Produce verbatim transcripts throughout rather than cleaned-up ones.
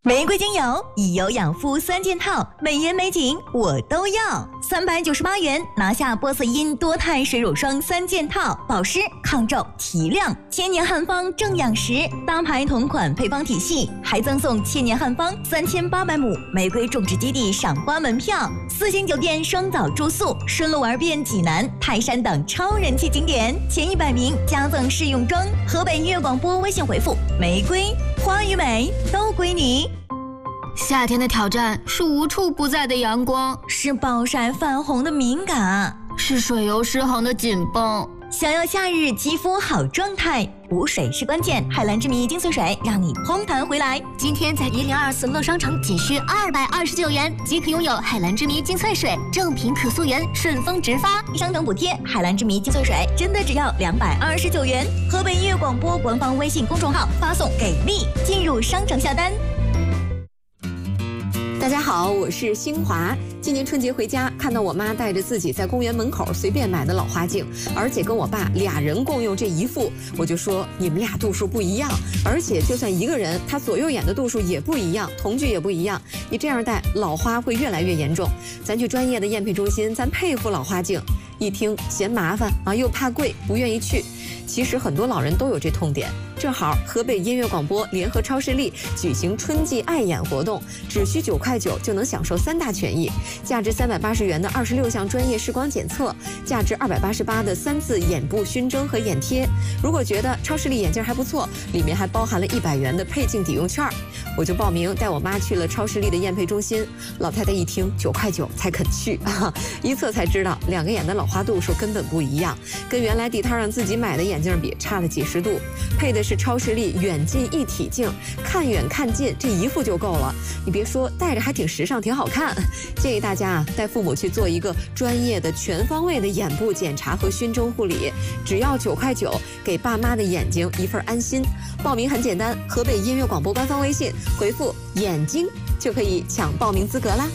玫瑰精油、以油养肤三件套，美颜美景我都要。三百九十八元拿下波色因多肽水乳霜三件套，保湿、抗皱、提亮，千年汉方正养时，大牌同款配方体系，还赠送千年汉方三千八百亩玫瑰种植基地赏花门票，四星酒店双岛住宿，顺路玩遍济南、泰山等超人气景点，前一百名加赠试用装。河北音乐广播微信回复玫瑰，花与美都归你。 夏天的挑战是无处不在的阳光， 是暴晒泛红的敏感， 是水油失衡的紧绷。 想要夏日肌肤好状态，补水是关键。海蓝之谜精粹水让你嘭弹回来。 今天在一零二四乐商城仅需二百二十九元即可拥有海蓝之谜精粹水，正品可溯源，顺丰直发， 商城补贴。海蓝之谜精粹水真的只要两百二十九元。河北音乐广播官方微信公众号发送给力，进入商城下单。 大家好，我是星华。今年春节回家，看到我妈带着自己在公园门口随便买的老花镜，而且跟我爸俩人共用这一副，我就说你们俩度数不一样，而且就算一个人，他左右眼的度数也不一样，瞳距也不一样，你这样戴老花会越来越严重。咱去专业的验配中心，咱配副老花镜。一听嫌麻烦啊，又怕贵，不愿意去。其实很多老人都有这痛点。正好河北音乐广播联合超视力举行春季爱眼活动，只需九块九就能享受三大权益：价值三百八十元的二十六项专业视光检测，价值二百八十八的三次眼部熏蒸和眼贴。如果觉得超视力眼镜还不错，里面还包含了一百元的配镜抵用券。我就报名带我妈去了超视力的验配中心。老太太一听九块九才肯去啊，一测才知道两个眼的老花度数根本不一样，跟原来地摊上自己买的眼镜比差了几十度。配的是超视力远近一体镜，看远看近这一副就够了。你别说，戴着还挺时尚，挺好看。建议大家啊，带父母去做一个专业的全方位的眼部检查和熏蒸护理，只要九块九，给爸妈的眼睛一份安心。报名很简单，河北音乐广播官方微信回复眼睛就可以抢报名资格啦。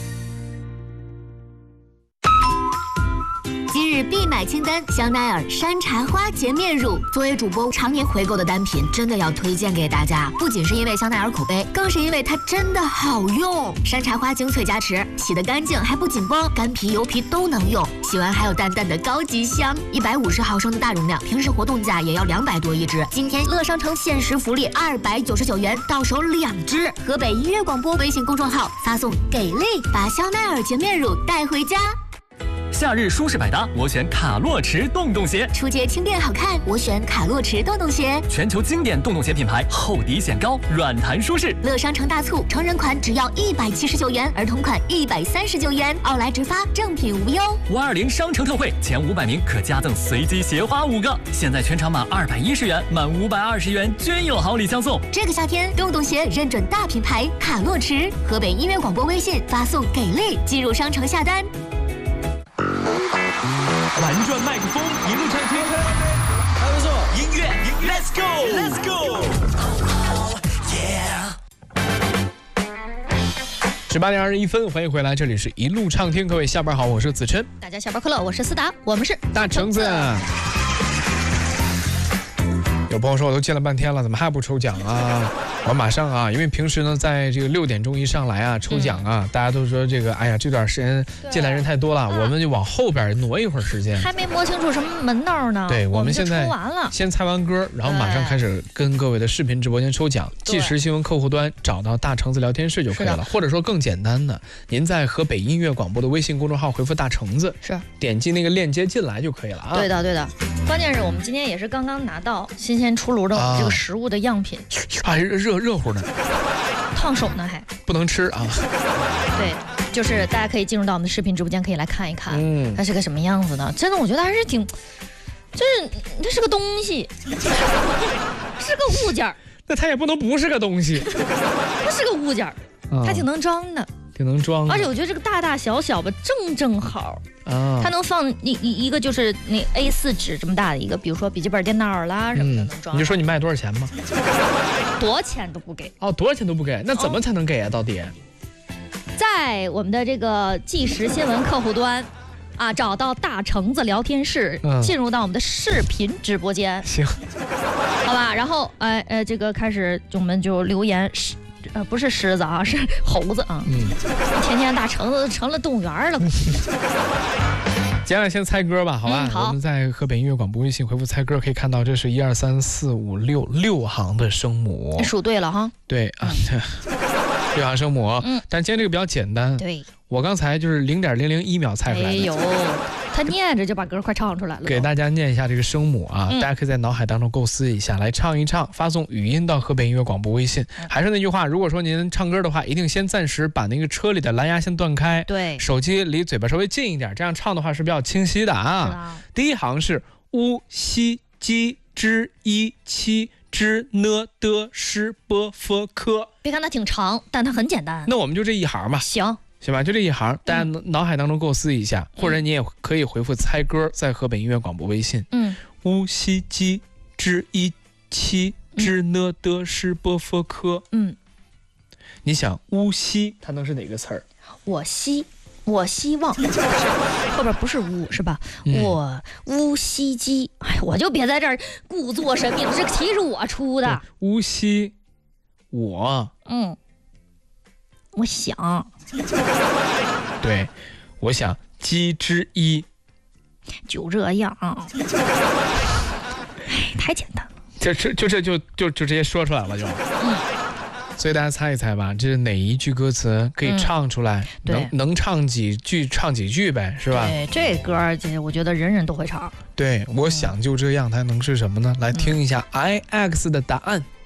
今日必买清单：香奈儿山茶花洁面乳。作为主播常年回购的单品，真的要推荐给大家。不仅是因为香奈儿口碑，更是因为它真的好用。山茶花精粹加持，洗得干净还不紧绷，干皮油皮都能用。洗完还有淡淡的高级香。一百五十毫升的大容量，平时活动价也要两百多一支。今天乐商城限时福利二百九十九元，到手两支。河北音乐广播微信公众号发送给力，把香奈儿洁面乳带回家。 夏日舒适百搭，我选卡洛驰洞洞鞋。 出街轻便好看，我选卡洛驰洞洞鞋。 全球经典洞洞鞋品牌，厚底显高，软弹舒适。 乐商城大促，成人款只要一百七十九元，儿童款一百三十九元，奥莱直发，正品无忧。 五二零商城特惠，前五百名可加赠随机鞋花五个。现在全场满二百一十元，满五百二十元均有好礼相送。 这个夏天，洞洞鞋认准大品牌卡洛驰。河北音乐广播微信发送给力，进入商城下单。 玩转麦克风，一路畅听，还不错。音乐 ，Let's go，Let's go， 十八点二十一分，欢迎回来，这里是一路畅听，各位下班好，我是子琛。 大家下班快乐，我是思达，我们是大橙子。有朋友说我都见了半天了，怎么还不抽奖啊？我马上啊，因为平时呢，在这个六点钟一上来啊，抽奖啊，嗯、大家都说这个，哎呀，这段时间进来人太多了，我们就往后边挪一会儿时间。 还没摸清楚什么门道呢。 对， 我们现在抽完了， 先猜完歌，然后马上开始跟各位的视频直播间抽奖。即时新闻客户端找到大橙子聊天室就可以了，或者说更简单的，您在河北音乐广播的微信公众号回复大橙子， 是点击那个链接进来就可以了啊。 对的，对的。关键是我们今天也是刚刚拿到新鲜出炉的这个食物的样品， 还、啊、热热乎呢， 烫手呢还不能吃啊。 对，就是大家可以进入到我们的视频直播间，可以来看一看，嗯，它是个什么样子的。真的，我觉得还是挺，就是它是个东西，是个物件。 那它也不能不是个东西， 它是个物件，它挺能装的。 挺能装， 而且我觉得这个大大小小吧，正正好啊，它能放一一一个就是那 A 四 纸这么大的一个，比如说笔记本电脑啦什么的，能装。 你就说你卖多少钱吗？ 多少钱都不给哦，多少钱都不给，那怎么才能给啊？到底？ 在我们的这个即时新闻客户端啊，找到大橙子聊天室，嗯、进入到我们的视频直播间。 行， 好吧，然后呃呃，这个开始我们就留言。 呃，不是狮子啊，是猴子啊。嗯，天天大橙子成了动物园了。 接下来先猜歌吧，好吧？ 嗯、好， 我们在河北音乐广播微信回复猜歌，可以看到这是一二三四五六六行的声母， 数对了哈。 对啊，六行声母。嗯，但今天这个比较简单。 对， 我刚才就是零点零零一秒猜出来的。 哎呦，他念着就把歌快唱出来了。 给大家念一下这个声母啊， 嗯、 大家可以在脑海当中构思一下，来唱一唱，发送语音到河北音乐广播微信。嗯、还是那句话，如果说您唱歌的话，一定先暂时把那个车里的蓝牙先断开， 对， 手机离嘴巴稍微近一点，这样唱的话是比较清晰的啊。 是啊， 第一行是乌西基之一七之呢的诗波佛科。 别看它挺长，但它很简单。 那我们就这一行吧。 行。 行吧，就这一行，大家脑海当中构思一下，嗯、或者你也可以回复猜歌，在河北音乐广播微信。 嗯， 乌西基之一七之呢的诗波佛科。 嗯， 你想乌西它能是哪个词儿？ 我希，我希望，后边不是乌是吧？ 嗯、 我乌西基，哎，我就别在这儿故作神秘，这题是我出的。 乌西，我， 嗯。我想， 对，我想鸡之一， 就这样，哎，太简单了， 这这就这就就就直接说出来了就，嗯，所以大家猜一猜吧，这是哪一句歌词可以唱出来？ 嗯、 能能唱几句唱几句呗，是吧？ 对，这歌这我觉得人人都会唱。 对，我想就这样，它能是什么呢？来听一下 I X 的答案。